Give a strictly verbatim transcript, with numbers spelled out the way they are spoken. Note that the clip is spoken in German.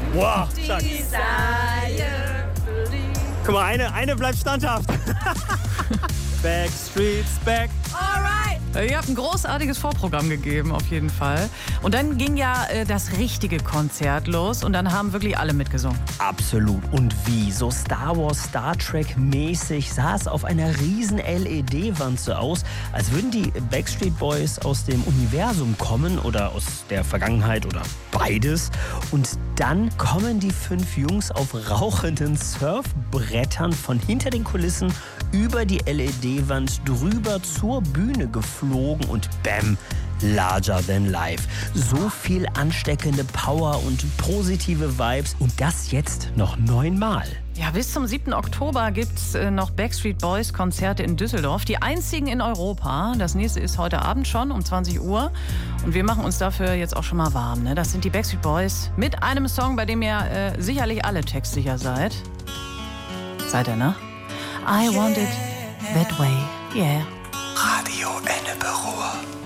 Wow, stark. Guck mal, eine, eine bleibt standhaft. Backstreet's back. Alright. Ihr habt ein großartiges Vorprogramm gegeben, auf jeden Fall. Und dann ging ja äh, das richtige Konzert los und dann haben wirklich alle mitgesungen. Absolut. Und wie? So Star Wars, Star Trek mäßig sah es auf einer riesen L E D-Wand so aus, als würden die Backstreet Boys aus dem Universum kommen oder aus der Vergangenheit oder beides. Und dann kommen die fünf Jungs auf rauchenden Surfbrettern von hinter den Kulissen über die L E D-Wand drüber zur Bühne geflogen und bam, larger than life. So viel ansteckende Power und positive Vibes und das jetzt noch neunmal. Ja, bis zum siebten Oktober gibt es äh, noch Backstreet Boys Konzerte in Düsseldorf. Die einzigen in Europa. Das nächste ist heute Abend schon um zwanzig Uhr. Und wir machen uns dafür jetzt auch schon mal warm. Ne? Das sind die Backstreet Boys mit einem Song, bei dem ihr äh, sicherlich alle textsicher seid. Seid ihr, ne? I want it that way, yeah. Radio Ennepe Ruhr.